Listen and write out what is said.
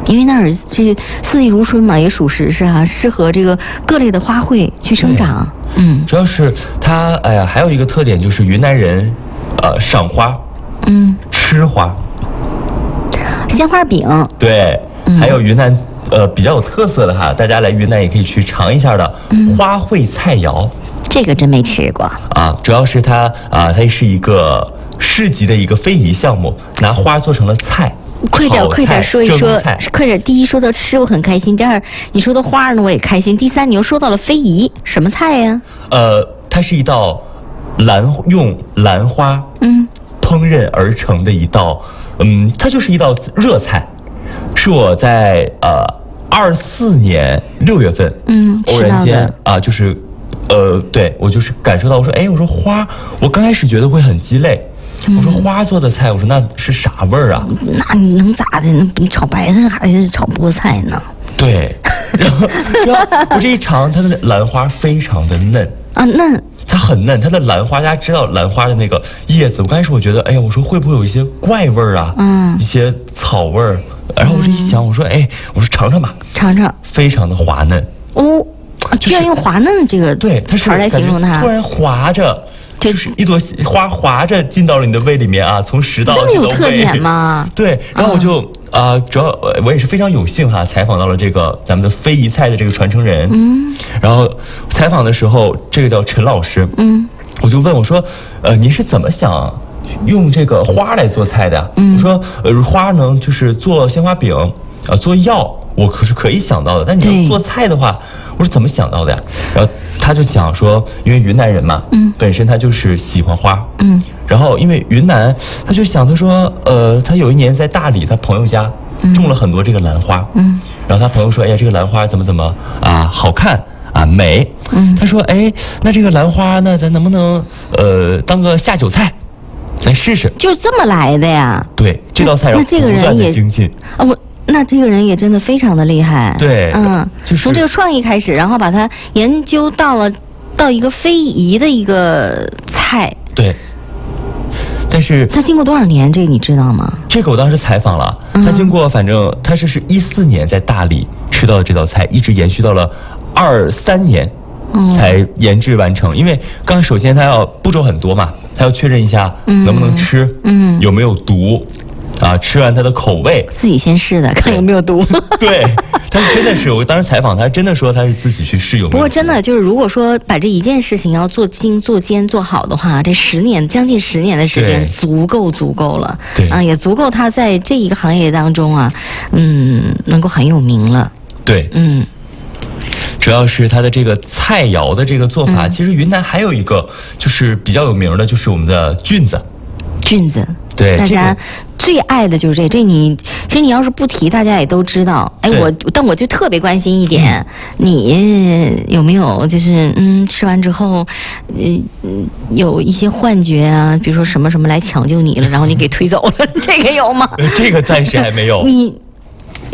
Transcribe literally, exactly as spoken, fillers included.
因为那儿这四季如春嘛，也属实是啊，适合这个各类的花卉去生长。嗯， 主要是它，哎呀，还有一个特点就是云南人，呃，赏花， 嗯， 吃花， 鲜花饼， 对，嗯、还有云南呃比较有特色的哈，大家来云南也可以去尝一下的、嗯、花卉菜肴。 这个真没吃过啊，主要是它啊，它是一个市级的一个非遗项目，拿花做成了菜。 快点，快点说一说，快点！第一说到吃，我很开心；第二，你说到花呢，我也开心；第三，你又说到了非遗，什么菜呀？ 呃，它是一道兰用兰花嗯烹饪而成的一道，嗯，它就是一道热菜，是我在呃二四年六月份嗯偶然间啊，就是呃对我就是感受到，我说哎，我说花，我刚开始觉得会很鸡肋。我说花做的菜，我说那是啥味儿啊？ 那你能咋的？那比炒白菜还是炒菠菜呢？ 对，然后然后我这一尝，它的兰花非常的嫩啊，嫩， 它很嫩。它的兰花，大家知道兰花的那个叶子，我刚开始我觉得，哎呀，我说会不会有一些怪味儿啊？嗯，一些草味儿。然后我这一想，我说，哎，我说尝尝吧， 尝尝， 非常的滑嫩哦，居然用滑嫩这个对它是来形容它， 突然滑着。就是一朵花滑着进到了你的胃里面啊，从食道进到胃。 这么有特点吗？ 对，然后我就啊、呃，主要我也是非常有幸哈，采访到了这个咱们的非遗菜的这个传承人。嗯。然后采访的时候，这个叫陈老师。嗯。我就问我说，呃，您是怎么想用这个花来做菜的呀？嗯。我说，呃，花能就是做鲜花饼啊、呃，做药，我可是可以想到的。但你要做菜的话，我是怎么想到的呀？然后。他就讲说，因为云南人嘛，嗯，本身他就是喜欢花，嗯，然后因为云南，他就想他说，呃，他有一年在大理，他朋友家种了很多这个兰花，嗯，然后他朋友说，哎呀，这个兰花怎么怎么啊，好看啊，美，嗯，他说，哎，那这个兰花呢，咱能不能呃当个下酒菜，来试试？ 就这么来的呀？ 对，这道菜让不断的精进啊，我。那这个人也真的非常的厉害， 对， 嗯，就是从这个创意开始，然后把它研究到了到一个非遗的一个菜， 对。但是他经过多少年？这个你知道吗？ 这个我当时采访了，嗯、他经过反正他是是一四年在大理吃到的这道菜，一直延续到了二三年才研制完成。嗯、因为刚首先他要步骤很多嘛，他要确认一下能不能吃，嗯，有没有毒。啊，吃完它的口味， 自己先试的，看有没有毒。 对，他是真的是，我当时采访他，真的说他是自己去试有没有毒。 不过真的就是，如果说把这一件事情要做精、做尖、做好的话，这十年将近十年的时间足够足够了。 对啊，也足够他在这一个行业当中啊，嗯，能够很有名了。 对，嗯。主要是它的这个菜肴的这个做法，嗯、其实云南还有一个就是比较有名的，就是我们的菌子。 菌子。 对， 大家最爱的就是这，这你其实你要是不提，大家也都知道。哎，我但我就特别关心一点，嗯、你有没有就是嗯吃完之后，呃有一些幻觉啊，比如说什么什么来抢救你了，然后你给推走了，这个有吗？ 这个暂时还没有。 你